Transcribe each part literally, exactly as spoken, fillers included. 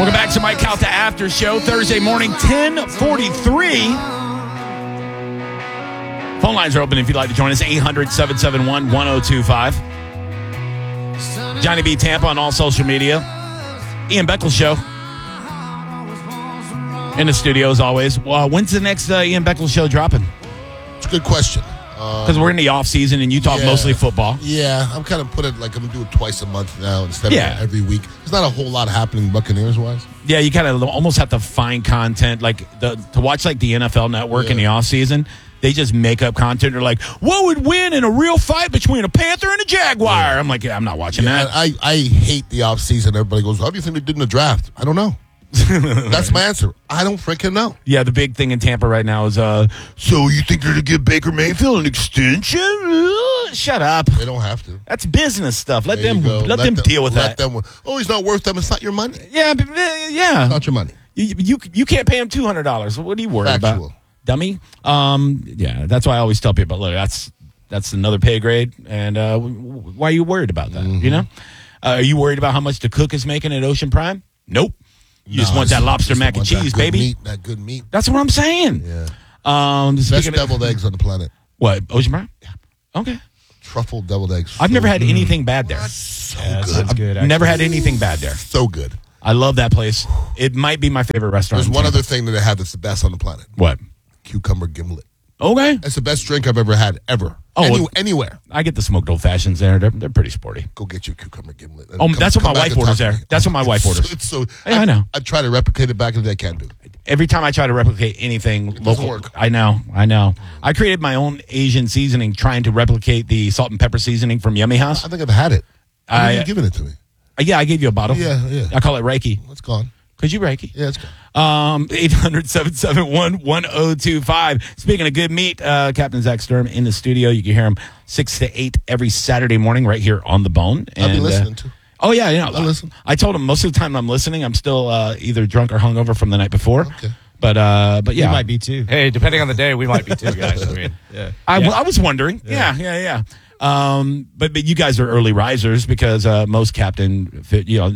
Welcome back to Mike Calta After Show, Thursday morning, ten forty-three. Phone lines are open if you'd like to join us, eight hundred, seven seven one, one oh two five. Johnny B. Tampa on all social media. Ian Beckles Show in the studio as always. Well, when's the next uh, Ian Beckles Show dropping? It's a good question. Because um, we're in the off season and you talk yeah, mostly football. Yeah, I'm kind of put it like I'm going to do it twice a month now instead yeah. of every week. There's not a whole lot happening Buccaneers-wise. Yeah, you kind of almost have to find content. Like the to watch like the N F L Network yeah. in the off season. They just make up content. They're like, what would win in a real fight between a Panther and a Jaguar? Yeah. I'm like, yeah, I'm not watching yeah, that. I, I hate the offseason. Everybody goes, how do you think they did in the draft? I don't know. That's my answer. I don't freaking know. Yeah, the big thing in Tampa right now is, uh, so you think they're going to give Baker Mayfield an extension? Uh, shut up. They don't have to. That's business stuff. Let there them let, let them, them deal with let that. Them, oh, he's not worth them. It's not your money. Yeah, but, uh, yeah. It's not your money. You, you, you can't pay him two hundred dollars. What are you worried Factual. about? Dummy. Um, yeah, that's why I always tell people, look, that's that's another pay grade, and uh, why are you worried about that? Mm-hmm. You know, uh, are you worried about how much the cook is making at Ocean Prime? Nope. You no, just want that lobster mac and cheese, baby. Meat, that good meat. That's what I'm saying. Yeah. Um, Best deviled of, eggs on the planet. What, Ocean Prime? Yeah. Okay. Truffle deviled eggs. I've so never had good. anything bad there. So yeah, good. I've good, never had anything bad there. So good. I love that place. It might be my favorite restaurant. There's one other thing that they have that's the best on the planet. What? Cucumber gimlet. Okay. That's the best drink I've ever had, ever. Oh, Any, well, anywhere. I get the smoked old fashions there. They're, they're pretty sporty. Go get you a cucumber gimlet. Oh, come, that's what my wife orders there. That's what my it's wife orders. So, it's so, hey, I, I know. I try to replicate it back in the day. I can't do it. Every time I try to replicate anything it local, work. I know, I know. I created my own Asian seasoning, trying to replicate the salt and pepper seasoning from Yummy House. I think I've had it. I, You've given it to me. Uh, yeah, I gave you a bottle. Yeah, yeah. I call it Reiki. It's gone. Because you Reiki. Yeah, it's gone. Um, eight hundred, seven seven one, one oh two five. Speaking of good meat, uh, Captain Zach Sturm in the studio. You can hear him six to eight every Saturday morning right here on The Bone. I'll and, be listening uh, to. Oh, yeah. yeah. I listen. I told him most of the time I'm listening, I'm still uh, either drunk or hungover from the night before. Okay. But, uh, but yeah. You might be too. Hey, depending on the day, we might be too, guys. I mean, yeah. I, yeah. I was wondering. Yeah, yeah, yeah. yeah. Um, but, but you guys are early risers because uh, most captain, you know,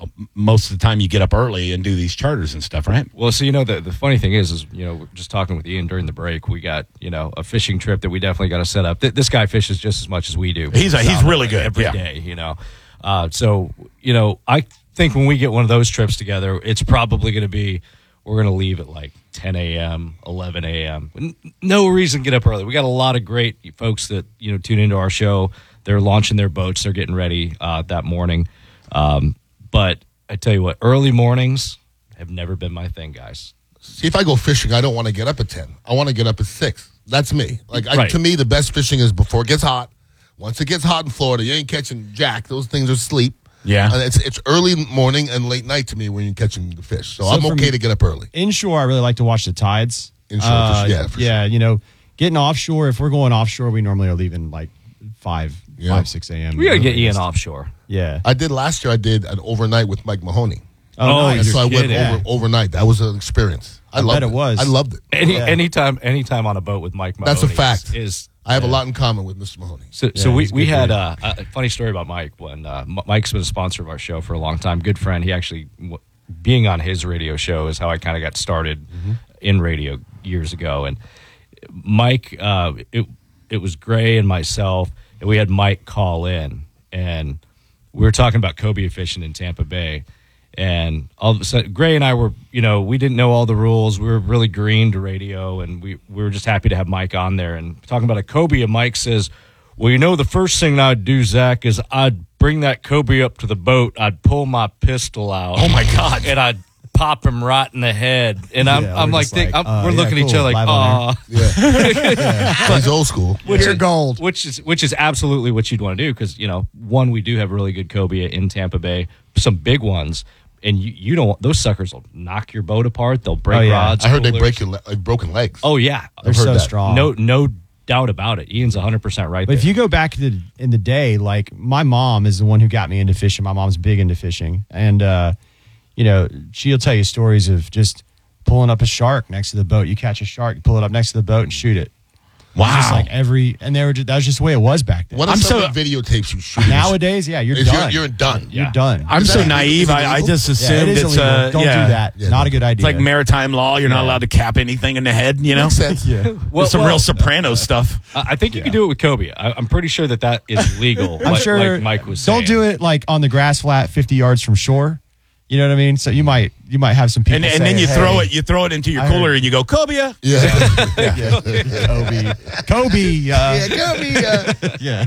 most of the time you get up early and do these charters and stuff, right? Well, so, you know, the, the funny thing is, is, you know, we're just talking with Ian during the break. We got, you know, a fishing trip that we definitely got to set up. Th- this guy fishes just as much as we do. He's a, he's really good. Every yeah. day, you know. Uh, so, you know, I think when we get one of those trips together, it's probably going to be, we're going to leave at like ten a.m., eleven a.m. No reason to get up early. We got a lot of great folks that, you know, tune into our show. They're launching their boats. They're getting ready uh, that morning. Um, but I tell you what, early mornings have never been my thing, guys. See, if I go fishing, I don't want to get up at ten. I want to get up at six. That's me. Like I, right. To me, the best fishing is before it gets hot. Once it gets hot in Florida, you ain't catching jack. Those things are sleep. Yeah. And it's it's early morning and late night to me when you're catching the fish. So, So I'm from okay to get up early. Inshore, I really like to watch the tides. Inshore, uh, for, yeah, for yeah. sure. You know, getting offshore. If we're going offshore, we normally are leaving like five, Yeah. five, six a.m. We got to get Ian offshore. Yeah. I did last year. I did an overnight with Mike Mahoney. Oh, Oh, nice. And so I went kidding. over, overnight. That was an experience. I, I loved bet it was. I loved it. Any Yeah. anytime anytime on a boat with Mike Mahoney That's a fact. is, is I have a lot in common with Mister Mahoney. so, so Yeah, we, he's a we good had dude. uh, a funny story about Mike when uh, M- Mike's been a sponsor of our show for a long time. Good friend. He actually w- being on his radio show is how I kind of got started Mm-hmm. in radio years ago. And Mike, uh, it it was Gray and myself, and we had Mike call in, and we were talking about cobia fishing in Tampa Bay. And all of a sudden, Gray and I were, you know, we didn't know all the rules. We were really green to radio, and we, we were just happy to have Mike on there. And talking about a cobia, Mike says, well, you know, the first thing I'd do, Zach, is I'd bring that cobia up to the boat. I'd pull my pistol out. Oh, my God. And I'd pop him right in the head. And I'm, Yeah, I'm we're like, just think, like, I'm, uh, we're yeah, looking at each cool. other like, Live on aw. Yeah. yeah. He's old school. Which You're is gold. Which is which is absolutely what you'd want to do because, you know, one, we do have really good cobia in Tampa Bay, some big ones. And you, you don't those suckers will knock your boat apart. They'll break Oh, yeah. rods. I heard they coolers. break your le- like broken legs. Oh yeah, They're I've heard so that. strong. no no doubt about it. Ian's one hundred percent right But there. if you go back to the, in the day, like my mom is the one who got me into fishing. My mom's big into fishing. And, uh, you know, she'll tell you stories of just pulling up a shark next to the boat. You catch a shark, you pull it up next to the boat and shoot it. It was just Wow. like every, and they were just, that was just the way it was back then. What if I'm so- someone videotapes you shooting? Nowadays, yeah, you're If you're- done. you're done. You're Yeah. done. I'm Is so that- naive. is it I, I illegal? just yeah, assumed it is it's illegal. uh, Don't yeah. do that. Yeah, Not no. a good idea. It's like maritime law. You're not allowed to cap anything in the head. You know, Makes sense. yeah. Well, There's some well, real Soprano stuff. I I think you can do it with Kobe. I, I'm pretty sure that that is legal. I'm like, sure. like Mike was saying. Don't do it like on the grass flat, fifty yards from shore. You know what I mean? So you might you might have some people And, and say, then you hey, throw it. You throw it into your I cooler heard- and you go, Cobia. Yeah. Kobe, Kobe. Uh, Yeah, go me. Uh, yeah.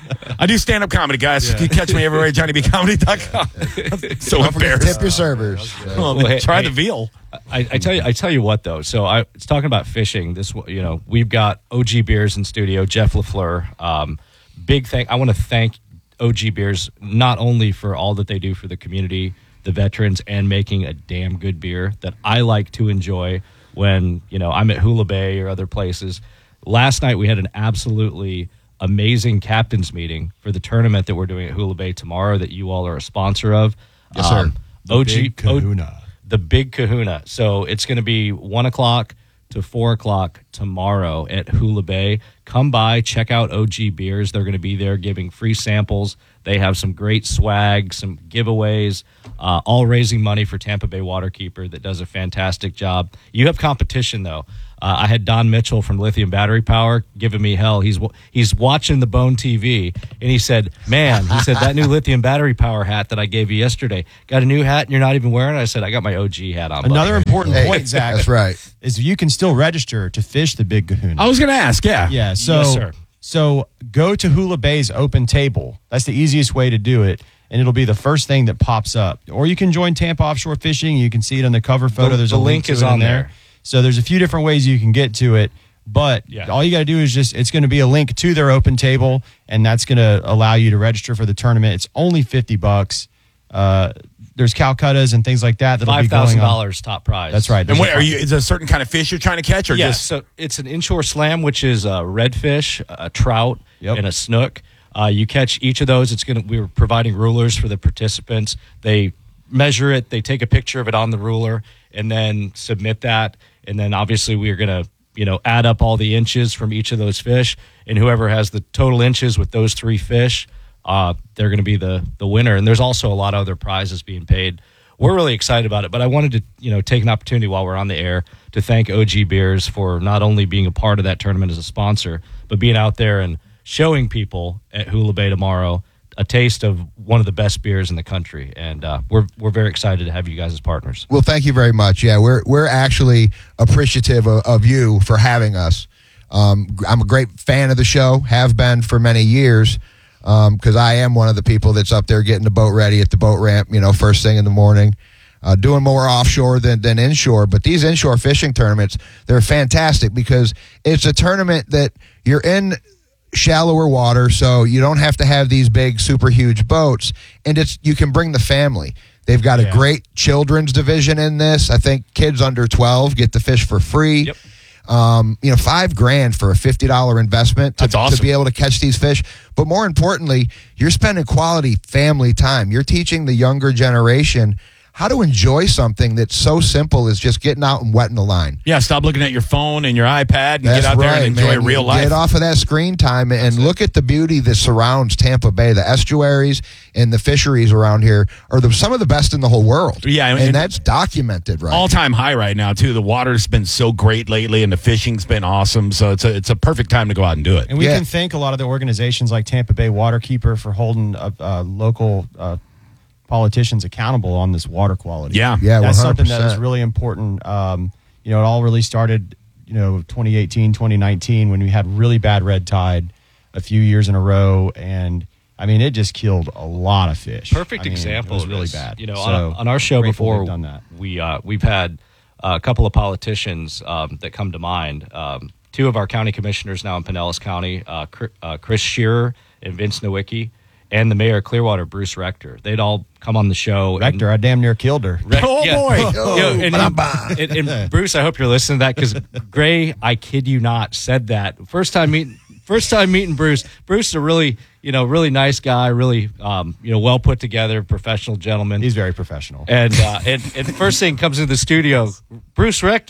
I do stand up comedy, guys. You can catch me everywhere at johnny b comedy dot com. So Don't forget to embarrassed. tip your servers. Well, Well, hey- try hey, the veal. I, I tell you, I tell you what though. So I was talking about fishing. This, you know, we've got O G Beers in studio. Jeff Lafleur. Um, big thank. I want to thank O G Beers not only for all that they do for the community, the veterans, and making a damn good beer that I like to enjoy when you know I'm at Hula Bay or other places. Last night we had an absolutely amazing captains meeting for the tournament that we're doing at Hula Bay tomorrow that you all are a sponsor of. Yes, sir. O G Big Kahuna. the Big Kahuna. So it's going to be one o'clock to four o'clock tomorrow at Hula Bay. Come by, check out O G Beers. They're going to be there giving free samples. They have some great swag, some giveaways, uh, all raising money for Tampa Bay Waterkeeper that does a fantastic job. You have competition, though. Uh, I had Don Mitchell from Lithium Battery Power giving me hell. He's he's watching the Bone T V, and he said, man, he said, that new Lithium Battery Power hat that I gave you yesterday, got a new hat and you're not even wearing it? I said, I got my O G hat on. Another buddy." important Hey, point, Zach, that's right. is you can still register to fish the Big Kahuna. I was going to ask, yeah. Yeah, so Yes, sir. so go to Hula Bay's open table. That's the easiest way to do it, and it'll be the first thing that pops up. Or you can join Tampa Offshore Fishing. You can see it on the cover photo. The- There's the a link, link to is it on in there. So there's a few different ways you can get to it, but Yeah. all you got to do is just it's going to be a link to their open table, and that's going to allow you to register for the tournament. It's only fifty bucks. Uh, there's Calcuttas and things like that that'll Five be going thousand on. dollars top prize. That's right. And There's what a- are you? Is there a certain kind of fish you're trying to catch, or Yes, just so it's an inshore slam, which is a redfish, a trout, Yep. and a snook. Uh, you catch each of those. It's gonna. We're providing rulers for the participants. They measure it. They take a picture of it on the ruler, and then submit that. And then obviously we're gonna, you know, add up all the inches from each of those fish, and whoever has the total inches with those three fish, uh, they're going to be the the winner. And there's also a lot of other prizes being paid. We're really excited about it, but I wanted to, you know, take an opportunity while we're on the air to thank O G Beers for not only being a part of that tournament as a sponsor, but being out there and showing people at Hula Bay tomorrow a taste of one of the best beers in the country. And uh, we're we're very excited to have you guys as partners. Well, thank you very much. Yeah, we're we're actually appreciative of, of you for having us. Um, I'm a great fan of the show, have been for many years, because I am one of the people that's up there getting the boat ready at the boat ramp, you know, first thing in the morning, uh, doing more offshore than, than inshore. But these inshore fishing tournaments, they're fantastic because it's a tournament that you're in shallower water, so you don't have to have these big, super huge boats, and it's you can bring the family. They've got a Yeah. great children's division in this. I think kids under twelve get to fish for free. Yep. Um, you know, five grand for a fifty dollar investment to, That's awesome. to be able to catch these fish. But more importantly, you're spending quality family time. You're teaching the younger generation how to enjoy something that's so simple as just getting out and wetting the line. yeah? Stop looking at your phone and your iPad and That's get out there right, and enjoy man. real You life. Get off of that screen time and look at the beauty that surrounds Tampa Bay. The estuaries and the fisheries around here are the, some of the best in the whole world. Yeah, and, and- that's documented, right? All time high right now too. The water's been so great lately, and the fishing's been awesome. So it's a it's a perfect time to go out and do it. And we Yeah. can thank a lot of the organizations like Tampa Bay Waterkeeper for holding uh, uh, local uh, politicians accountable on this water quality. Yeah. Yeah, that's one hundred something that is percent. really important. Um, you know, it all really started, you know, twenty eighteen, twenty nineteen when we had really bad red tide a few years in a row, and I mean, it just killed a lot of fish. Perfect I mean, example It was of really this. bad. You know, So, on, on our show grateful before they've done that. we uh, we've had a couple of politicians um, that come to mind. Um, two of our county commissioners now in Pinellas County, uh, Cr- uh, Chris Shearer and Vince Nowicki, and the mayor of Clearwater, Bruce Rector. They'd all come on the show. and- Rector, I damn near killed her. Rec- Oh, boy. You know, and, and- and Bruce, I hope you're listening to that because Gray, I kid you not, said that first time meeting. First time meeting Bruce. Bruce is a really, you know, really nice guy, really, um, you know, well put together, professional gentleman. He's very professional. and uh, and and the first thing comes into the studio, Bruce Rector.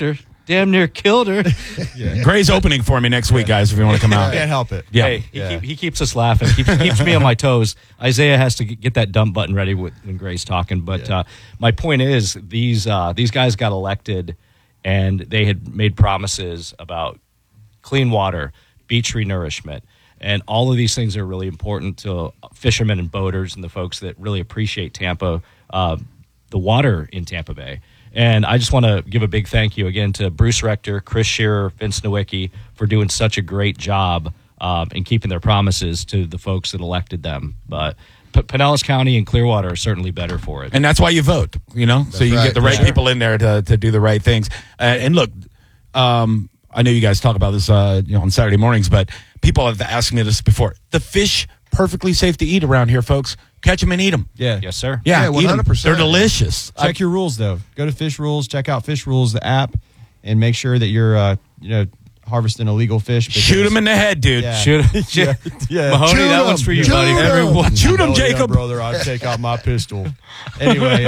damn near killed her. Gray's opening for me next week, guys, if you want to come out. Can't help it. Yeah. Hey, he, Yeah. keep, he keeps us laughing. Keeps, keeps me on my toes. Isaiah has to get that dump button ready with, when Gray's talking. But uh, my point is, these uh, these guys got elected, and they had made promises about clean water, beach renourishment, and all of these things are really important to fishermen and boaters and the folks that really appreciate Tampa, uh, the water in Tampa Bay. And I just want to give a big thank you again to Bruce Rector, Chris Shearer, Vince Nowicki for doing such a great job um, in keeping their promises to the folks that elected them. But P- Pinellas County and Clearwater are certainly better for it. And that's why you vote, you know, so you right. get the right Sure. people in there to, to do the right things. Uh, and look, um, I know you guys talk about this uh, you know, on Saturday mornings, but people have asked me this before. The fish, perfectly safe to eat around here, folks. Catch them and eat them. Yeah. Yes, sir. Yeah, Yeah, eat 'em. one hundred percent. They're delicious. Check your rules, though. Go to Fish Rules. Check out Fish Rules, the app, and make sure that you're, uh, you know, harvesting illegal fish. because- Shoot them in the head, dude. Yeah. Shoot, Yeah. yeah. Mahoney, Shoot that 'em. one's for you, Shoot buddy. 'em. Everyone, shoot them, Oh, yeah, Jacob. brother, I'd take out my pistol. Anyway,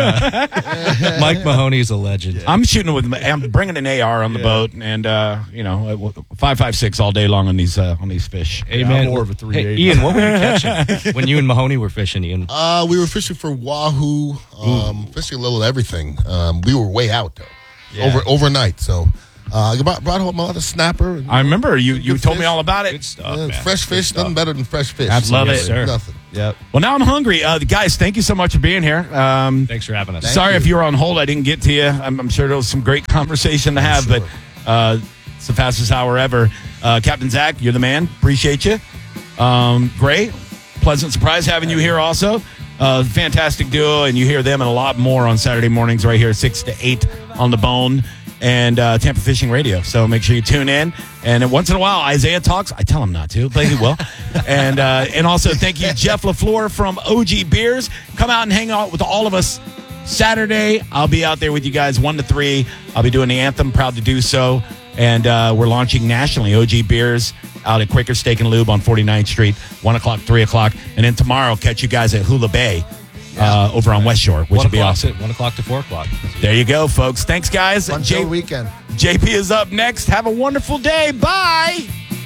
uh, Mike Mahoney's a legend. I'm shooting with. I'm bringing an A R on the Yeah. boat, and uh, you know, five five six all day long on these uh, on these fish. Hey, Yeah, man. I'm more of a three Hey, eighty. Ian, what were you catching when you and Mahoney were fishing, Ian? Uh, we were fishing for wahoo, um, fishing a little of everything. Um, we were way out though, Yeah. over overnight. So uh, I brought, brought home a lot of snapper. I remember you. You Good told me fish. all about Good it. stuff, Yeah, man. fresh Good fish, stuff. nothing better than fresh fish. Absolutely. Love it, sir. Nothing. yep. Well, now I'm hungry, uh, guys. Thank you so much for being here. Um, Thanks for having us. sorry you. if you were on hold. I didn't get to you. I'm, I'm sure there was some great conversation to have, sure. but uh, it's the fastest hour ever. Uh, Captain Zach, you're the man. Appreciate you. Um, Gray, pleasant surprise having you here also. Uh, fantastic duo, and you hear them and a lot more on Saturday mornings right here, six to eight on the Bone and uh, Tampa Fishing Radio. So make sure you tune in. And once in a while, Isaiah talks. I tell him not to, but he will. and uh, and also thank you, Jeff LaFleur from O G Beers. Come out and hang out with all of us Saturday. I'll be out there with you guys one to three. I'll be doing the anthem. Proud to do so. And uh, we're launching nationally. O G Beers out at Quaker Steak and Lube on forty-ninth Street, one o'clock, three o'clock. And then tomorrow, catch you guys at Hula Bay uh, over on West Shore, which One will be o'clock awesome. to, one o'clock to four o'clock. There you go, folks. Thanks, guys. Fun J- show weekend. J P is up next. Have a wonderful day. Bye.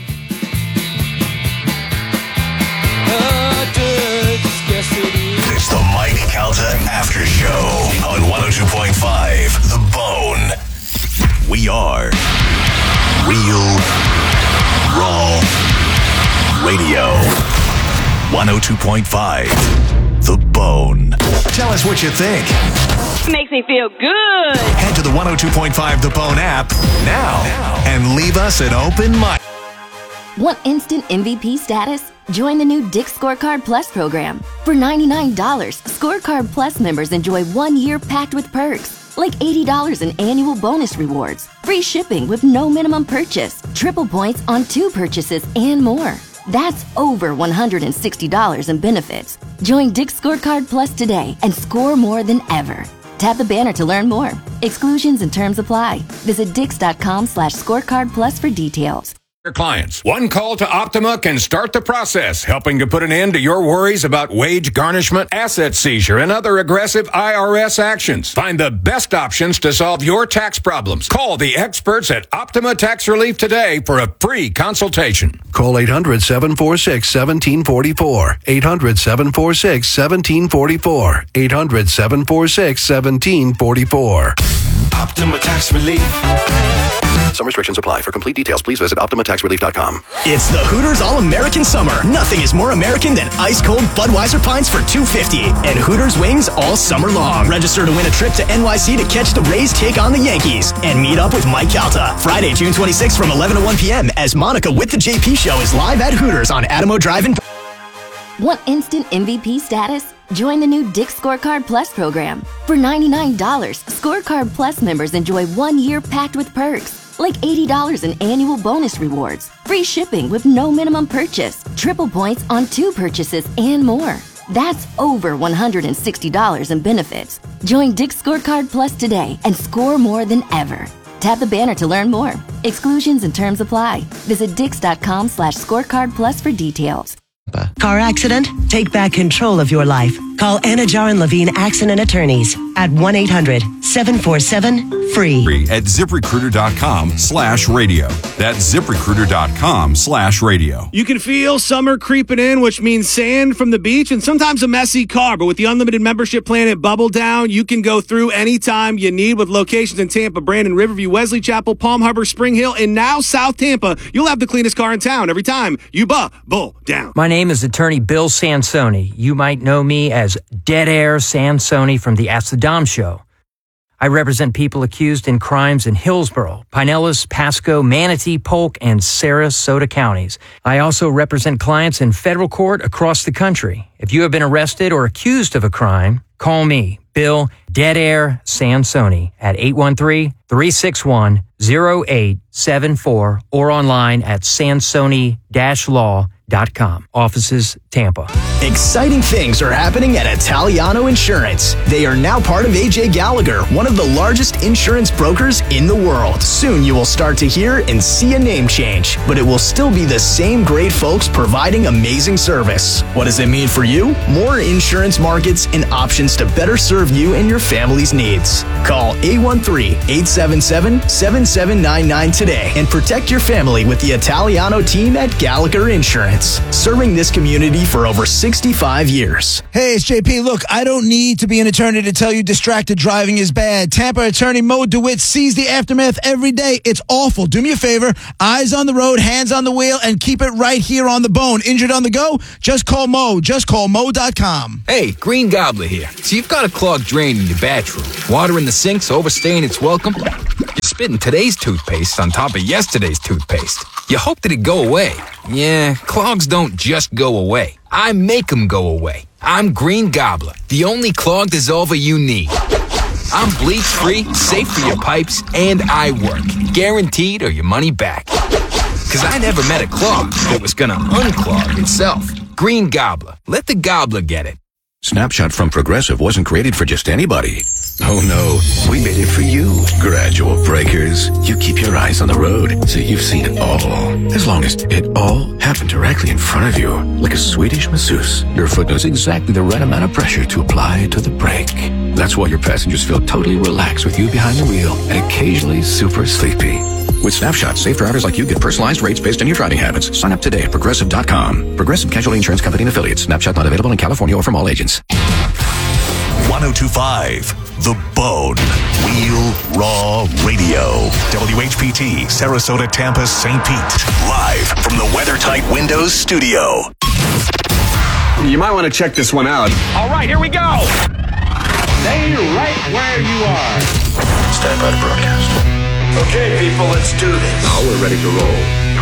It's the Mike Calta After Show on one oh two point five The Bone. We are Real Raw Radio. one oh two point five The Bone. Tell us what you think. Makes me feel good. Head to the one oh two point five The Bone app now and leave us an open mic. Want instant M V P status? Join the new Dick's Scorecard Plus program. For ninety-nine dollars, Scorecard Plus members enjoy one year packed with perks, like eighty dollars in annual bonus rewards, free shipping with no minimum purchase, triple points on two purchases, and more. That's over one hundred sixty dollars in benefits. Join Dick's Scorecard Plus today and score more than ever. Tap the banner to learn more. Exclusions and terms apply. Visit dix.com slash scorecard plus for details. Your clients. One call to Optima can start the process, helping to put an end to your worries about wage garnishment, asset seizure, and other aggressive I R S actions. Find the best options to solve your tax problems. Call the experts at Optima Tax Relief today for a free consultation. Call eight hundred, seven four six, one seven four four. eight hundred, seven four six, one seven four four. eight hundred, seven four six, one seven four four. Optima Tax Relief. Some restrictions apply. For complete details, please visit optima tax relief dot com. It's the Hooters All-American Summer. Nothing is more American than ice-cold Budweiser pints for two dollars and fifty cents. And Hooters wings all summer long. Register to win a trip to N Y C to catch the Rays take on the Yankees. And meet up with Mike Calta. Friday, June twenty-sixth from eleven to one p.m. as Monica with the J P Show is live at Hooters on Adamo Drive in... Want instant M V P status? Join the new Dick's Scorecard Plus program. For ninety-nine dollars, Scorecard Plus members enjoy one year packed with perks, like eighty dollars in annual bonus rewards, free shipping with no minimum purchase, triple points on two purchases, and more. That's over one hundred sixty dollars in benefits. Join Dick's Scorecard Plus today and score more than ever. Tap the banner to learn more. Exclusions and terms apply. Visit dix.com slash scorecard plus for details. Car accident? Take back control of your life. Call Anajar and Levine Accident Attorneys at one eight hundred seven four seven free. At ZipRecruiter.com slash radio. That's ZipRecruiter.com slash radio. You can feel summer creeping in, which means sand from the beach and sometimes a messy car. But with the unlimited membership plan at Bubble Down, you can go through anytime you need with locations in Tampa, Brandon, Riverview, Wesley Chapel, Palm Harbor, Spring Hill, and now South Tampa. You'll have the cleanest car in town every time you Bubble Down. My name is attorney Bill Sansoni. You might know me as Dead Air Sansoni from the Ask the Dom show. I represent people accused in crimes in Hillsborough, Pinellas, Pasco, Manatee, Polk, and Sarasota counties. I also represent clients in federal court across the country. If you have been arrested or accused of a crime, call me, Bill Dead Air Sansoni, at eight one three, three six one, zero eight seven four or online at sansoni dash law dot com. Offices, Tampa. Exciting things are happening at Italiano Insurance. They are now part of A J Gallagher, one of the largest insurance brokers in the world. Soon you will start to hear and see a name change, but it will still be the same great folks providing amazing service. What does it mean for you? More insurance markets and options to better serve you and your family's needs. Call eight one three, eight seven seven, seven seven nine nine today and protect your family with the Italiano team at Gallagher Insurance, serving this community for over sixty-five years. Hey, it's J P. Look, I don't need to be an attorney to tell you distracted driving is bad. Tampa attorney Mo DeWitt sees the aftermath every day. It's awful. Do me a favor, eyes on the road, hands on the wheel, and keep it right here on the bone. Injured on the go? Just call Mo. Just call Mo dot com. Hey, Green Gobbler here. So you've got a clogged drain in your bathroom. Water in the sinks overstaying its welcome. You're spitting today's toothpaste on top of yesterday's toothpaste. You hoped it'd go away. Yeah, clogs don't just go away. I make them go away. I'm Green Gobbler, the only clog dissolver you need. I'm bleach-free, safe for your pipes, and I work. Guaranteed or your money back. Because I never met a clog that was gonna unclog itself. Green Gobbler. Let the gobbler get it. Snapshot from Progressive wasn't created for just anybody. Oh no, we made it for you. Gradual breakers. You keep your eyes on the road, so you've seen it all. As long as it all happened directly in front of you, like a Swedish masseuse, your foot knows exactly the right amount of pressure to apply to the brake. That's why your passengers feel totally relaxed with you behind the wheel and occasionally super sleepy. With Snapshot, safe drivers like you get personalized rates based on your driving habits. Sign up today at Progressive dot com. Progressive Casualty Insurance Company and Affiliates. Snapshot not available in California or from all agents. one oh two point five The Bone. Real Raw Radio. W H P T, Sarasota, Tampa, Saint Pete. Live from the WeatherTight Windows studio. You might want to check this one out. All right, here we go. Stay right where you are. Stand by to broadcast. Okay, people, let's do this. Now we're ready to roll.